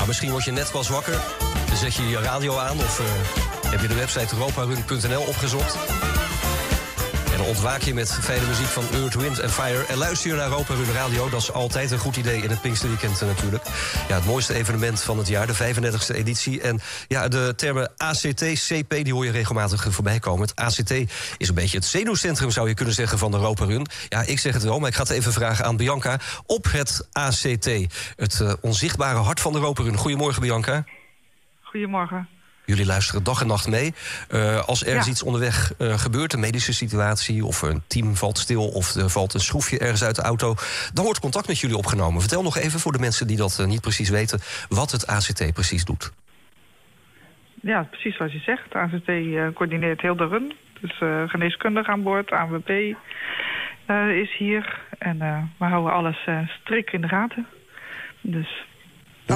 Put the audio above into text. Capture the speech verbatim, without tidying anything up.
Nou, misschien word je net pas wakker. Dan zet je je radio aan of uh, heb je de website europarun punt n l opgezocht. En dan ontwaak je met fijne muziek van Earth, Wind and Fire. En luister je naar Europa Run Radio. Dat is altijd een goed idee in het Pinksterweekend uh, natuurlijk. Ja, het mooiste evenement van het jaar, de vijfendertigste editie. En ja, de termen A C T, C P, die hoor je regelmatig voorbij komen. Het A C T is een beetje het zenuwcentrum, zou je kunnen zeggen, van de Europa Run. Ja, ik zeg het wel, maar ik ga het even vragen aan Bianca. Op het A C T, het uh, onzichtbare hart van de Europa Run. Goedemorgen, Bianca. Goedemorgen. Jullie luisteren dag en nacht mee. Uh, als er ja. iets onderweg uh, gebeurt, een medische situatie, of een team valt stil, of er valt een schroefje ergens uit de auto, dan wordt contact met jullie opgenomen. Vertel nog even voor de mensen die dat uh, niet precies weten, wat het A C T precies doet. Ja, precies zoals je zegt. Het A C T uh, coördineert heel de run. Dus uh, geneeskundig aan boord, A N W B uh, is hier. En uh, we houden alles uh, strikt in de gaten. Dus